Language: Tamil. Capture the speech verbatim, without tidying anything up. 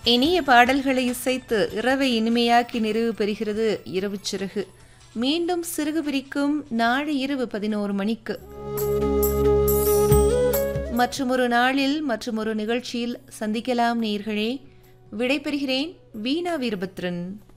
இனிய பாடல்களை இசைத்து இரவை இனிமையாக்கி நிறைவு பெறுகிறது இரவு சிறகு. மீண்டும் சிறகு பிரிக்கும் நாளை இரவு பதினோரு மணிக்கு மற்றுமொரு நாளில் மற்றுமொரு நிகழ்ச்சியில் சந்திக்கலாம் நேயர்களே. விடைபெறுகிறேன் வீணா வீரபத்ரன்.